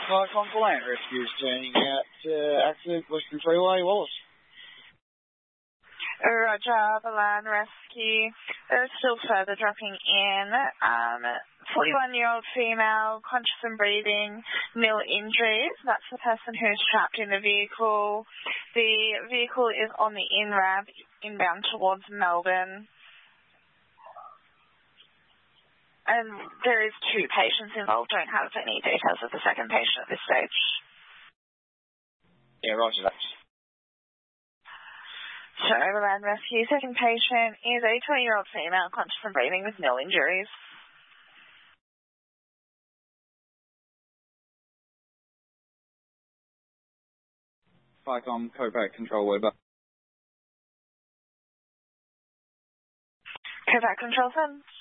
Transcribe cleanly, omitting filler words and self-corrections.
Icon for Land Rescues turning out accident Western Freeway, Wallace. Roger, the Land Rescue. There's still further dropping in. 41-year-old female, conscious and breathing, nil injuries. That's the person who's trapped in the vehicle. The vehicle is on the in-ramp inbound towards Melbourne. And there is 2 patients involved. Don't have any details of the second patient at this stage. Yeah, roger that. So, the Land Rescue. Second patient is a 20-year-old female, conscious and breathing with nil injuries. Icon, Copac Control, Weber. Copac Control, send.